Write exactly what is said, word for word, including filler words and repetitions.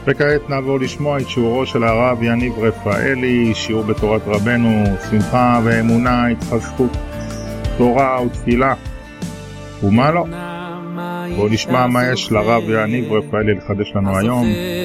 וכעת נעבור לשמוע את שיעורו של הרב יניב רפאלי, שיעור בתורת רבנו, שמחה ואמונה, התחזקות, תורה ותפילה, ומה לא? בואו נשמע מה יש לרב יניב רפאלי לחדש לנו היום.